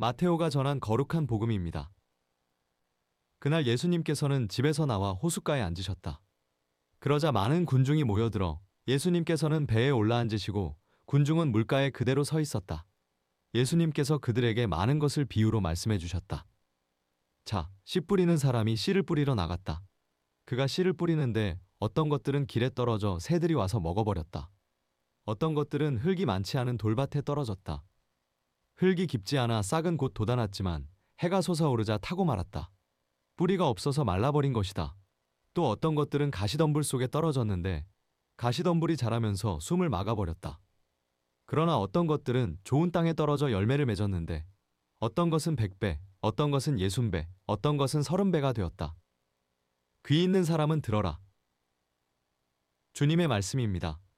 마테오가 전한 거룩한 복음입니다. 그날 예수님께서는 집에서 나와 호숫가에 앉으셨다. 그러자 많은 군중이 모여들어 예수님께서는 배에 올라앉으시고 군중은 물가에 그대로 서 있었다. 예수님께서 그들에게 많은 것을 비유로 말씀해 주셨다. 자, 씨 뿌리는 사람이 씨를 뿌리러 나갔다. 그가 씨를 뿌리는데 어떤 것들은 길에 떨어져 새들이 와서 먹어버렸다. 어떤 것들은 흙이 많지 않은 돌밭에 떨어졌다. 흙이 깊지 않아 싹은 곧 돋아났지만 해가 솟아오르자 타고 말았다. 뿌리가 없어서 말라버린 것이다. 또 어떤 것들은 가시덤불 속에 떨어졌는데 가시덤불이 자라면서 숨을 막아버렸다. 그러나 어떤 것들은 좋은 땅에 떨어져 열매를 맺었는데 어떤 것은 100배, 어떤 것은 60배, 어떤 것은 30배가 되었다. 귀 있는 사람은 들어라. 주님의 말씀입니다.